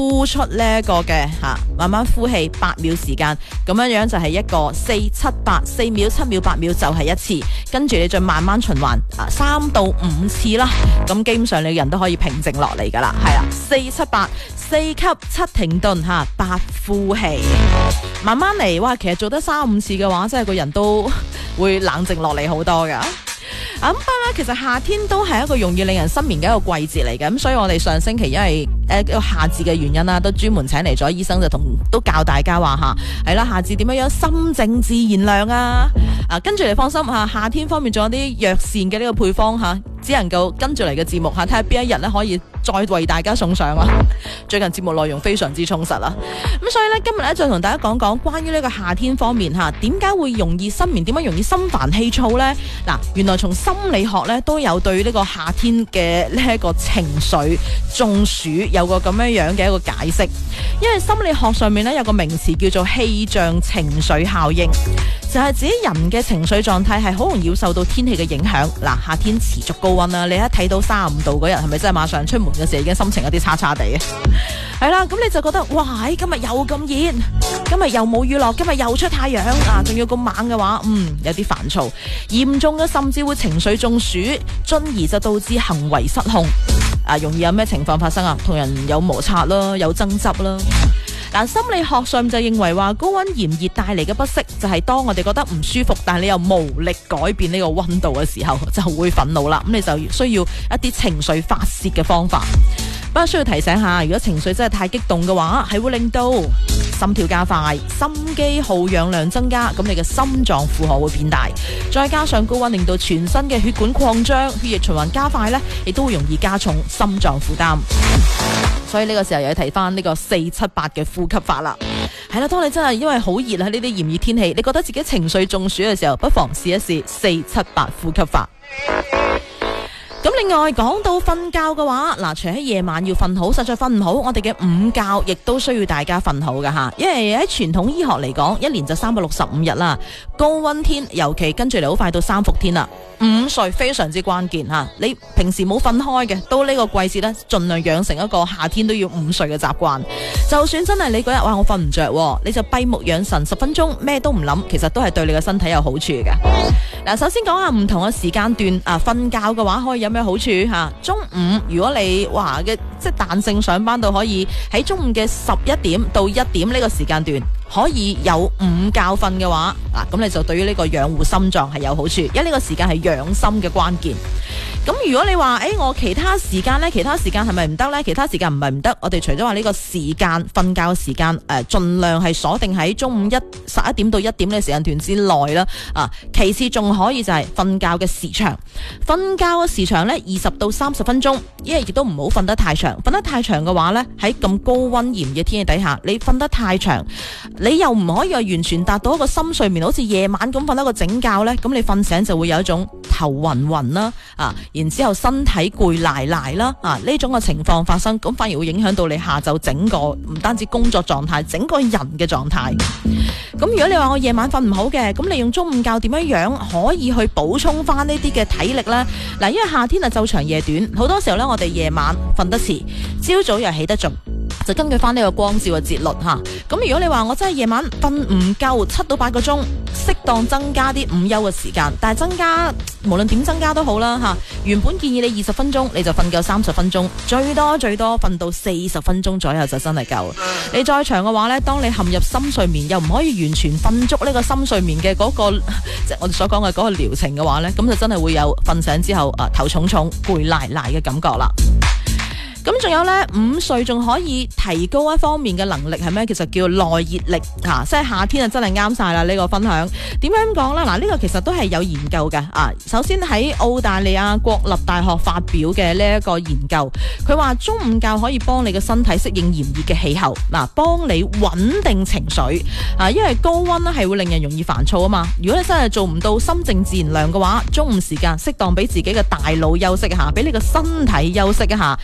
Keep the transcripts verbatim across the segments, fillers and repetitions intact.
呼出呢一個嘅吓，慢慢呼氣八秒時間，咁樣樣就係一個四七八四秒七秒八秒就係一次，跟住你再慢慢循環啊三到五次啦，咁基本上你人都可以平靜落嚟噶啦，係啦，四七八四吸七停頓吓，八呼氣，慢慢嚟，哇，其實做得三五次嘅話，真係個人都會冷靜落嚟好多噶。咁不過咧，其實夏天都係一個容易令人失眠嘅一個季節嚟嘅，咁所以我哋上星期因為誒個夏至嘅原因啦，都專門請嚟咗醫生就同都教大家話吓，係啦，夏至點樣樣心靜自然涼啊！啊，跟住你放心吓，夏天方面仲有啲藥膳嘅呢個配方吓，只能夠跟住嚟嘅節目吓，睇下邊一日咧可以再為大家送上啦。最近節目內容非常之充實啦，咁所以咧今日咧再同大家講講關於呢個夏天方面吓，點解會容易失眠，點解容易心煩氣躁呢？嗱，原來從心理學咧都有對呢個夏天嘅呢一個情緒中暑有個咁樣樣嘅一個解釋，因為心理學上面咧有個名詞叫做氣象情緒效應，就係指人嘅情緒狀態係好容易受到天氣嘅影響。嗱，夏天持續高溫啦，你一睇到三十五度嗰日，係咪真係馬上出門嘅時候已經心情有啲差差地啊？係啦，咁你就覺得哇，今日又咁熱，今日又冇雨落，今日又出太陽啊，仲要咁猛嘅話，嗯，有啲煩躁，嚴重嘅甚至會情緒中暑，進而就導致行為失控。啊，容易有咩情況發生啊？同人有摩擦啦，有爭執啦。嗱，心理學上就認為話高溫炎熱帶嚟嘅不適，就係當我哋覺得唔舒服，但係你又無力改變呢個溫度嘅時候，就會憤怒啦。咁你就需要一啲情緒發洩嘅方法。不過需要提醒下，如果情緒真係太激動嘅話，係會令到心跳加快、心肌耗氧量增加，咁你嘅心臟負荷會變大。再加上高溫令到全身嘅血管擴張，血液循環加快呢，亦都會容易加重心臟負擔。所以呢個時候又要提翻呢個四七八嘅呼吸法啦。係啦，當你真係因為好熱喺呢啲炎熱天氣，你覺得自己情緒中暑嘅時候，不妨試一試四七八呼吸法。咁另外講到瞓覺嘅話，嗱，除喺夜晚要瞓好，實在瞓唔好，我哋嘅午覺亦都需要大家瞓好㗎吓。因為喺傳統醫學嚟講，一年就三百六十五日啦，高溫天尤其跟住嚟好快到三伏天啦，午睡非常之關鍵吓。你平時冇瞓開嘅，到呢個季節呢，盡量養成一個夏天都要午睡嘅習慣。就算真係你嗰日哇我瞓唔着，你就閉目養神十分鐘，咩都唔諗，其實都係對你嘅身體有好處嘅。嗱，首先講下唔同嘅時間段啊，瞓覺嘅話可以有咩好處吓？中午如果你哇嘅即係彈性上班到可以喺中午嘅十一點到一點呢個時間段可以有午覺瞓嘅話，嗱，咁你就對於呢個養護心臟係有好處，因為呢個時間係養心嘅關鍵。咁如果你話誒我其他時間呢？其他時間係咪唔得呢？其他時間唔係唔得，我哋除咗話呢個時間瞓覺時間誒，盡量係鎖定喺中午一十一點到一點嘅時間段之內啦。啊，其次仲可以就係瞓覺嘅時長，瞓覺嘅時長呢，二十到三十分鐘，因為亦都唔好瞓得太長，瞓得太長嘅話呢，喺咁高溫炎嘅天氣底下，你瞓得太長，你又唔可以完全達到一個深睡眠，好似夜晚咁瞓得個整覺呢，咁你瞓醒就會有一種頭暈暈啦，啊，然之後身體攰賴賴啦，啊，呢種嘅情況發生，咁反而會影響到你下晝整個唔單止工作狀態，整個人嘅狀態。咁如果你話我夜晚瞓唔好嘅，咁你用中午覺點樣樣可以去補充翻呢啲嘅體力呢？嗱，因為夏天啊晝長夜短，好多時候呢，我哋夜晚瞓得遲，朝早又起得早。就根據翻呢個光照嘅節律吓，咁如果你話我真係夜晚瞓唔夠七到八個鐘，適當增加啲午休嘅時間，但係增加無論點增加都好啦吓，原本建議你二十分鐘，你就瞓夠三十分鐘，最多最多瞓到四十分鐘左右就真係夠。你再長嘅話呢，當你陷入深睡眠又唔可以完全瞓足呢個深睡眠嘅嗰、嗰個即係我哋所講嘅嗰個療程嘅話呢，咁就真係會有瞓醒之後啊頭重重攰賴賴嘅感覺啦。咁仲有呢，午睡仲可以提高一方面嘅能力係咩？其實叫耐熱力吓、啊，即係夏天啊，真係啱晒啦！呢、這個分享點樣咁講呢？嗱，呢個其實都係有研究嘅啊。首先喺澳大利亞國立大學發表嘅呢一個研究，佢話中午覺可以幫你嘅身體適應炎熱嘅氣候，嗱、啊，幫你穩定情緒啊。因為高溫咧係會令人容易煩躁啊嘛。如果你真係做唔到心靜自然涼嘅話，中午時間適當俾自己嘅大腦休息一下，俾你嘅身體休息一下。午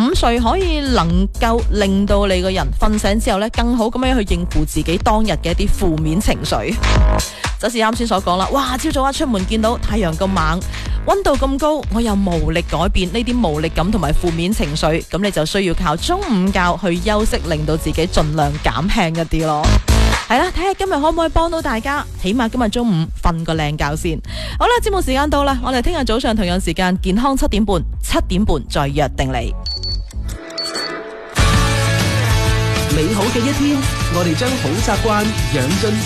午睡可以能夠令到你個人瞓醒之後呢，更好咁樣去應付自己當日嘅一啲負面情緒。就似啱先所講啦，哇！朝早一出門見到太陽咁猛，溫度咁高，我又無力改變呢啲無力感同埋負面情緒，咁你就需要靠中午覺去休息，令到自己盡量減輕一啲咯。係啦，睇下今日可唔可以幫到大家，起碼今日中午瞓個靚覺先。好啦，節目時間到啦，我哋聽日早上同樣時間健康七點半，七點半再約定你。 美好嘅一天，我哋將好習慣養進